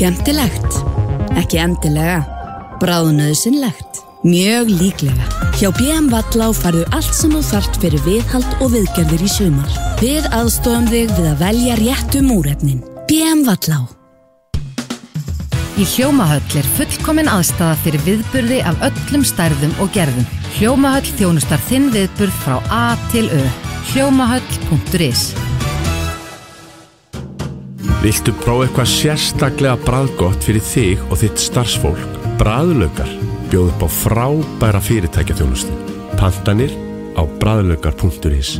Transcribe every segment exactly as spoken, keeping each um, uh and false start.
Skemmtilegt, ekki endilega, bráðnauðsynlegt, mjög líklega. Hjá B M Vallá færðu allt sem þú þarft fyrir viðhald og viðgerðir í sumar. Við aðstoðum þig við að velja réttu múrefnin. B M Vallá. Í Hljómahöll er fullkomin aðstaða fyrir viðburði af öllum stærðum og gerðum. Hljómahöll þjónustar þinn viðburð frá A til Ö. hljómahöll punktur is. Viltu prófa eitthvað sérstaklega bragðgott fyrir þig og þitt starfsfólk? Bragðlaukar bjóð upp á frábæra fyrirtækjaþjónustu. Pantanir á bragðlaukar punktur is.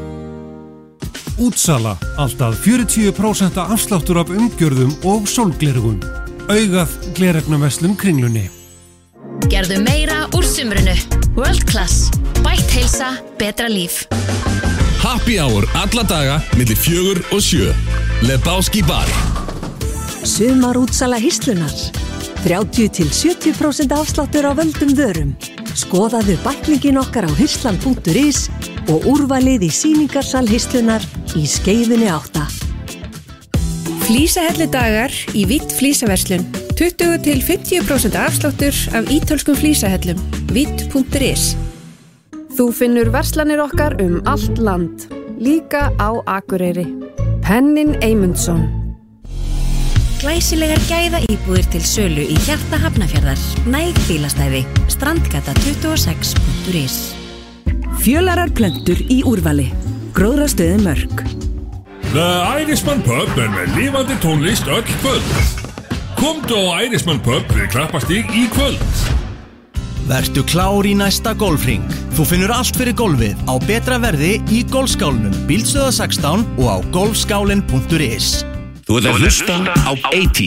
Útsala, alltaf fjörutíu prósent afsláttur af umgjörðum og sólglerugum. Augað gleraugnarverslun Kringlunni. Gerðu meira úr sumrinu. World Class. Bætt heilsa, betra líf. Happy hour alla daga milli fjögur og sjö. Lebowski Bar. Sumarútsala Hýslunar. þrjátíu til sjötíu prósent afsláttur á völdum vörum. Skoðaðu bæklingin okkar á hýslan punktur is og úrvalið í sýningarsal Hýslunar í Skeifunni átta. Flísahelludagar í Vitt flísaverslun. tuttugu til fimmtíu prósent afsláttur af ítölskum flísahellum. vitt punktur is. Þú finnur verslanir okkar um allt land, líka á Akureyri. Pennin Eymundsson. Glæsilegar gæða íbúðir til sölu í hjarta Hafnarfjarðar. Næg bílastæði. Strandgata tuttugu og sex punktur is. Fjölarar plöntur í úrvali. Gróðrastöðin Mörk. The Irishman Pub er með lifandi tónlist öll kvöld. Komdu á Irishman Pub við Krappastíg í kvöld. Vertu klár í næsta golfring. Þú finnur allt fyrir golfið á betra verði í golfskálunum Bíldstöðvar sextán og á golfskálin punktur is. Þú ert að hlusta á eighty.